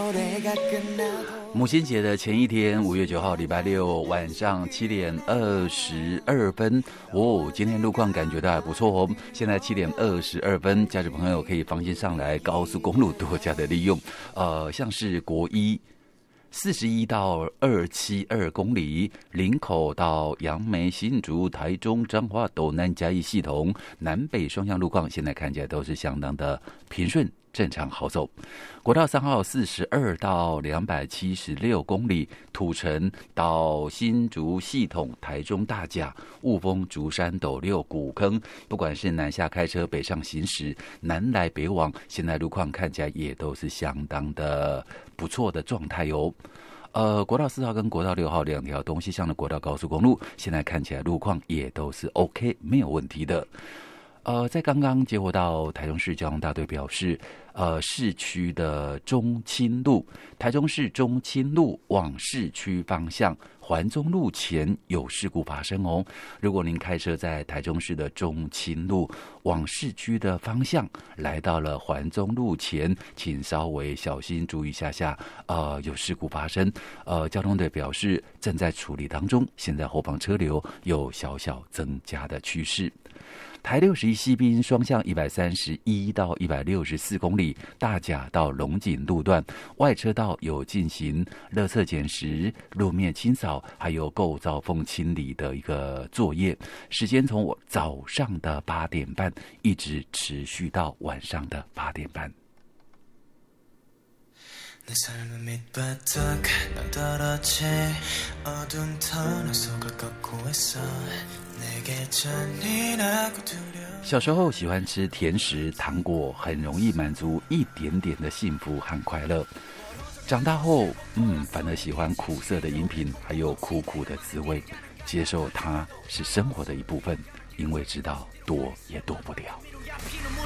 母亲节的前一天，5月9号，礼拜六晚上7点22分。今天路况感觉到还不错哦。现在7点22分，驾驶朋友可以放心上来高速公路多加的利用。像是国一41到272公里，林口到杨梅、新竹、台中、彰化、斗南、嘉义系统南北双向路况，现在看起来都是相当的平顺。正常好走。国道3号42到276公里，土城到新竹系统、台中大甲、雾峰、竹山、斗六、古坑，不管是南下开车、北上行驶、南来北往，现在路况看起来也都是相当的不错的状态哦。国道4号跟国道6号两条东西向的国道高速公路，现在看起来路况也都是 OK， 没有问题的。在刚刚接获到台中市交通大队表示，市区的中清路，台中市中清路往市区方向环中路前有事故发生哦。如果您开车在台中市的中清路往市区的方向来到了环中路前，请稍微小心注意一下，有事故发生。交通队表示正在处理当中，现在后方车流有小小增加的趋势。台61西滨双向131到164公里，大甲到龙井路段外车道有进行垃圾捡拾、路面清扫，还有构造缝清理的一个作业，时间从早上的8点半一直持续到晚上的8点半。 내 삶은 밑바닥 떨어지 어두운 터널 속을 걷고 있어 내게 잔인하고 두려워 小时候喜欢吃甜食糖果，很容易满足一点点的幸福和快乐。长大后，反而喜欢苦涩的饮品，还有苦苦的滋味，接受它是生活的一部分，因为知道躲也躲不了。